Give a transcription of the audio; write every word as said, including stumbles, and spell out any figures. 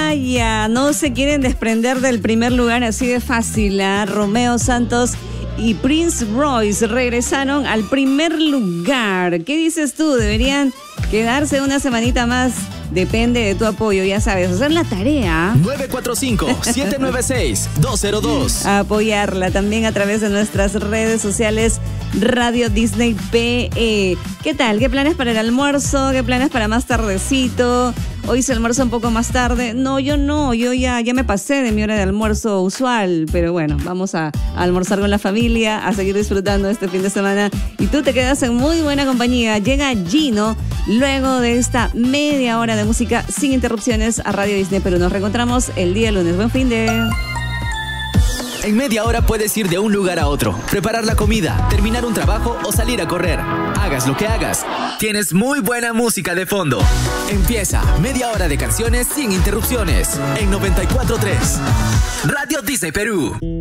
vaya, no se quieren desprender del primer lugar así de fácil. ¿eh? Romeo Santos y Prince Royce regresaron al primer lugar. ¿Qué dices tú? ¿Deberían quedarse una semanita más? Depende de tu apoyo, ya sabes, hacer la tarea. nueve cuatro cinco, siete nueve seis, dos cero dos. Apoyarla también a través de nuestras redes sociales Radio Disney P E. ¿Qué tal? ¿Qué planes para el almuerzo? ¿Qué planes para más tardecito? Hoy se almuerza un poco más tarde. No, yo no, yo ya, ya me pasé de mi hora de almuerzo usual. Pero bueno, vamos a, a almorzar con la familia, a seguir disfrutando este fin de semana. Y tú te quedas en muy buena compañía. Llega Gino luego de esta media hora de música sin interrupciones a Radio Disney Perú. Nos reencontramos el día lunes. Buen fin de... En media hora puedes ir de un lugar a otro, preparar la comida, terminar un trabajo o salir a correr. Hagas lo que hagas, tienes muy buena música de fondo. Empieza media hora de canciones sin interrupciones en noventa y cuatro punto tres. Radio Disney Perú.